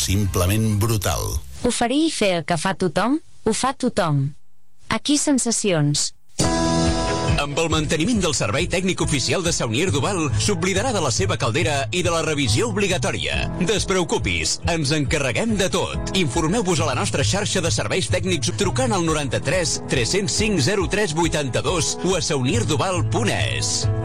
simplement brutal. Oferir i fer el que fa tothom, ho fa tothom. Aquí Sensacions. Amb el manteniment del servei tècnic oficial de Saunier Duval, s'oblidarà de la seva caldera i de la revisió obligatòria. Despreocupis, ens encarreguem de tot. Informeu-vos a la nostra xarxa de serveis tècnics trucant al 93 305 03 82 o a saunierduval.es.